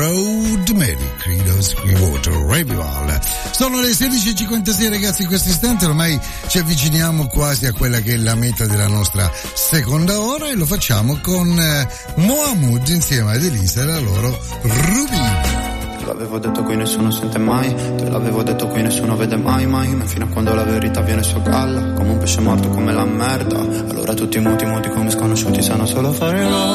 Road Mary, Creedence Clearwater Revival. Sono le 16:56 ragazzi, in questo istante ormai ci avviciniamo quasi a quella che è la meta della nostra seconda ora e lo facciamo con Mohamud insieme ad Elisa e la loro Ruby. Te l'avevo detto qui nessuno sente mai, te l'avevo detto qui nessuno vede mai, ma fino a quando la verità viene su galla, come un pesce morto come la merda, allora tutti muti come sconosciuti sanno solo fare